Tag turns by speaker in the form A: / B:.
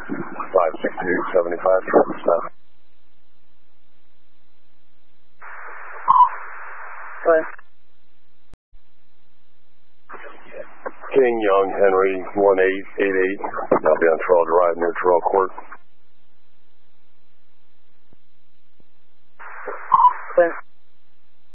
A: 56275, traffic stop.
B: What?
A: King Young Henry 1888. I'll be on Terrell Drive near Terrell Court.
B: What?